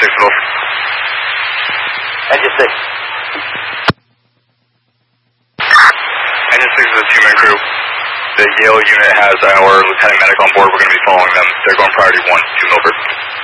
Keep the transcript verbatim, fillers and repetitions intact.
six, Wolf. Engine six. Engine six is a two-man crew. The Yale unit has our lieutenant medic on board. We're going to be following them. They're going priority one to Milford.